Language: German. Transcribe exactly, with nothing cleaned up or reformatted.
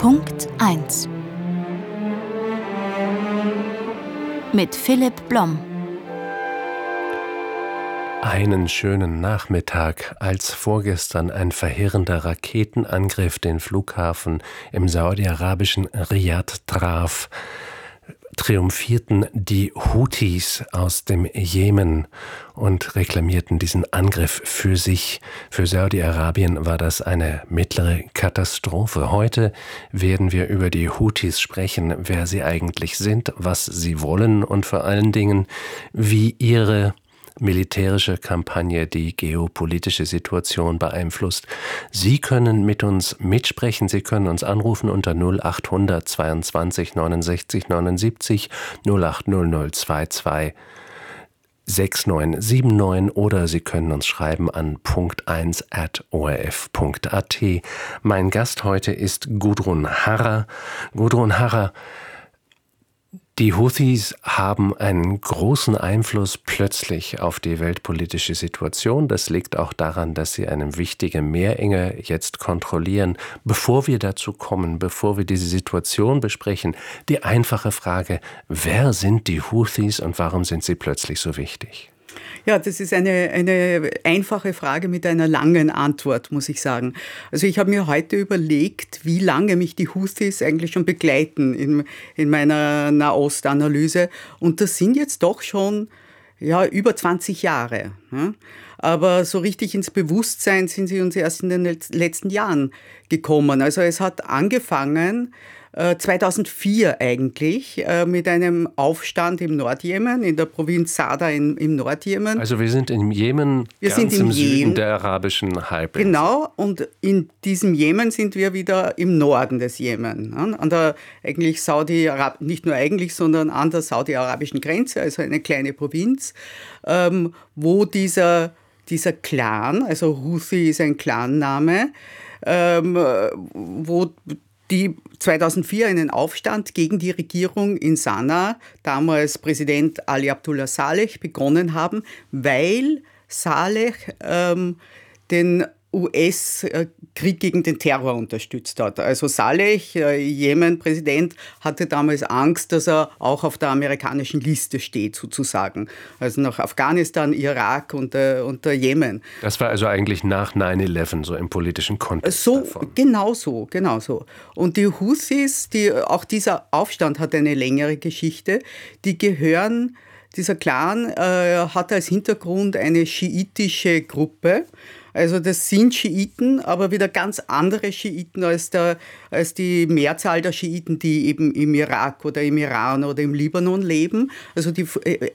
Punkt eins mit Philipp Blom. Einen schönen Nachmittag, als vorgestern ein verheerender Raketenangriff den Flughafen im saudi-arabischen Riad traf, triumphierten die Houthis aus dem Jemen und reklamierten diesen Angriff für sich. Für Saudi-Arabien war das eine mittlere Katastrophe. Heute werden wir über die Houthis sprechen, wer sie eigentlich sind, was sie wollen und vor allen Dingen, wie ihre militärische Kampagne die geopolitische Situation beeinflusst. Sie können mit uns mitsprechen, Sie können uns anrufen unter null acht hundert zweiundzwanzig neunundsechzig neunundsiebzig, null acht null null zweiundzwanzig sechs neun sieben neun oder Sie können uns schreiben an punkt eins at o r f punkt a t. Mein Gast heute ist Gudrun Harrer. Gudrun Harrer, die Houthis haben einen großen Einfluss plötzlich auf die weltpolitische Situation. Das liegt auch daran, dass sie eine wichtige Meerenge jetzt kontrollieren. Bevor wir dazu kommen, bevor wir diese Situation besprechen, die einfache Frage: Wer sind die Houthis und warum sind sie plötzlich so wichtig? Ja, das ist eine, eine einfache Frage mit einer langen Antwort, muss ich sagen. Also ich habe mir heute überlegt, wie lange mich die Houthis eigentlich schon begleiten in, in meiner Nahostanalyse. Und das sind jetzt doch schon ja, über zwanzig Jahre. Ja? Aber so richtig ins Bewusstsein sind sie uns erst in den letzten Jahren gekommen. Also es hat angefangen zweitausendvier eigentlich mit einem Aufstand im Nordjemen, in der Provinz Sada in, im Nordjemen. Also wir sind im Jemen, wir ganz sind im, im Jemen, Süden der arabischen Halbinsel. Genau, und in diesem Jemen sind wir wieder im Norden des Jemen. An der eigentlich Saudi nicht nur eigentlich, sondern an der saudi-arabischen Grenze, also eine kleine Provinz, wo dieser, dieser Clan, also Houthi ist ein Clanname, wo die zweitausendvier einen Aufstand gegen die Regierung in Sanaa, damals Präsident Ali Abdullah Saleh, begonnen haben, weil Saleh ähm, den U S-Krieg gegen den Terror unterstützt hat. Also Saleh, äh, Jemen-Präsident, hatte damals Angst, dass er auch auf der amerikanischen Liste steht, sozusagen. Also nach Afghanistan, Irak und, äh, und der Jemen. Das war also eigentlich nach neun elf, so im politischen Kontext so, davon. Genau so, genau so. Und die Houthis, die, auch dieser Aufstand hat eine längere Geschichte, die gehören, dieser Clan äh, hat als Hintergrund eine schiitische Gruppe. Also das sind Schiiten, aber wieder ganz andere Schiiten als, der, als die Mehrzahl der Schiiten, die eben im Irak oder im Iran oder im Libanon leben. Also die